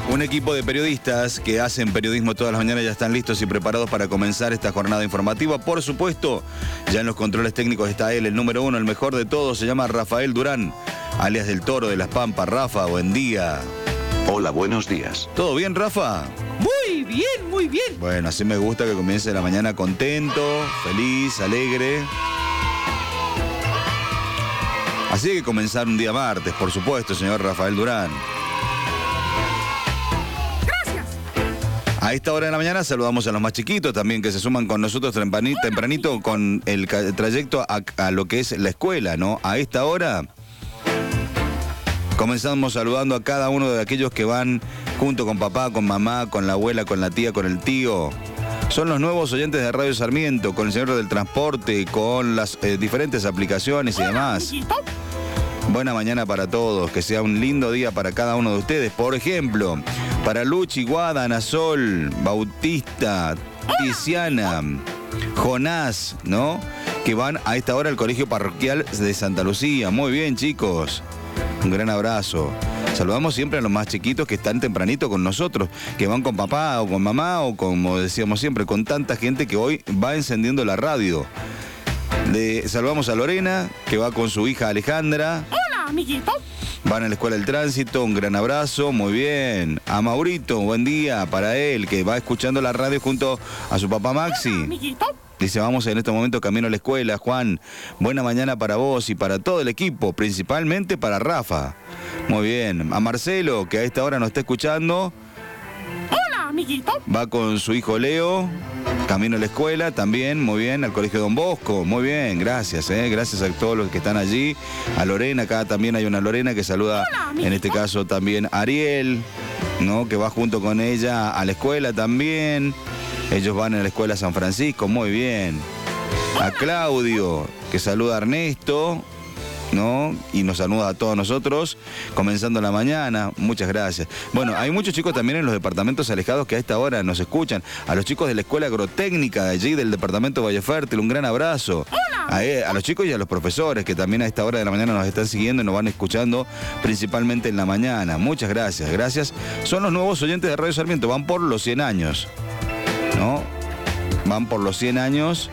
Un equipo de periodistas que hacen periodismo todas las mañanas ya están listos y preparados para comenzar esta jornada informativa. Por supuesto, ya en los controles técnicos está él, el número uno, el mejor de todos. Se llama Rafael Durán, alias del Toro de las Pampas. Rafa, buen día. Hola, buenos días. ¿Todo bien, Rafa? Muy bien, muy bien. Bueno, así me gusta que comience la mañana contento, feliz, alegre. Así hay que comenzar un día martes, por supuesto, señor Rafael Durán. A esta hora de la mañana saludamos a los más chiquitos también que se suman con nosotros tempranito con el trayecto a lo que es la escuela, ¿no? A esta hora comenzamos saludando a cada uno de aquellos que van junto con papá, con mamá, con la abuela, con la tía, con el tío. Son los nuevos oyentes de Radio Sarmiento, con el señor del transporte, con las diferentes aplicaciones y demás. Buena mañana para todos, que sea un lindo día para cada uno de ustedes. Por ejemplo, para Luchi, Guada, Ana Sol, Bautista, Tiziana, Jonás, ¿no? Que van a esta hora al Colegio Parroquial de Santa Lucía. Muy bien, chicos. Un gran abrazo. Saludamos siempre a los más chiquitos que están tempranito con nosotros, que van con papá o con mamá o como decíamos siempre, con tanta gente que hoy va encendiendo la radio. Saludamos a Lorena, que va con su hija Alejandra. Hola, amiguito. Van a la Escuela del Tránsito, un gran abrazo, muy bien. A Maurito, buen día para él, que va escuchando la radio junto a su papá Maxi. Hola, amiguito. Dice, vamos en este momento camino a la escuela, Juan. Buena mañana para vos y para todo el equipo, principalmente para Rafa. Muy bien. A Marcelo, que a esta hora nos está escuchando. Hola, amiguito. Va con su hijo Leo, camino a la escuela también, muy bien, al Colegio Don Bosco, muy bien, gracias, gracias a todos los que están allí. A Lorena, acá también hay una Lorena que saluda, en este caso también a Ariel, ¿no? Que va junto con ella a la escuela también. Ellos van a la escuela San Francisco, muy bien. A Claudio, que saluda a Ernesto, ¿no? Y nos saluda a todos nosotros, comenzando la mañana. Muchas gracias. Bueno, hay muchos chicos también en los departamentos alejados que a esta hora nos escuchan. A los chicos de la Escuela Agrotécnica de allí, del departamento Valle Fértil, un gran abrazo. A los chicos y a los profesores que también a esta hora de la mañana nos están siguiendo y nos van escuchando principalmente en la mañana. Muchas gracias, gracias. Son los nuevos oyentes de Radio Sarmiento, van por los 100 años, ¿no? Van por los 100 años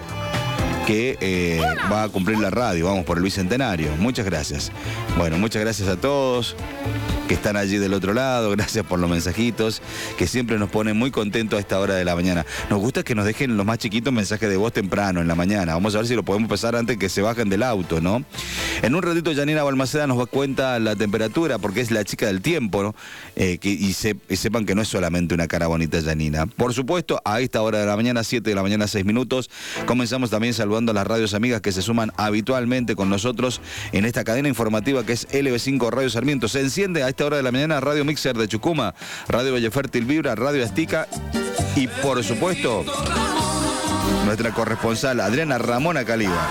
que va a cumplir la radio, vamos por el bicentenario. Muchas gracias. Bueno, muchas gracias a todos que están allí del otro lado, gracias por los mensajitos, que siempre nos ponen muy contentos a esta hora de la mañana. Nos gusta que nos dejen los más chiquitos mensajes de voz temprano, en la mañana. Vamos a ver si lo podemos pasar antes que se bajen del auto, ¿no? En un ratito Yanina Balmaceda nos cuenta la temperatura, porque es la chica del tiempo, ¿no? Y sepan que no es solamente una cara bonita Yanina. Por supuesto, a esta hora de la mañana, 7 de la mañana, 6 minutos, comenzamos también saludando a las radios amigas que se suman habitualmente con nosotros en esta cadena informativa que es LB5 Radio Sarmiento. Se enciende a esta hora de la mañana Radio Mixer de Chucuma, Radio Valle Fértil Vibra, Radio Aztica y por supuesto nuestra corresponsal Adriana Ramona Caliba.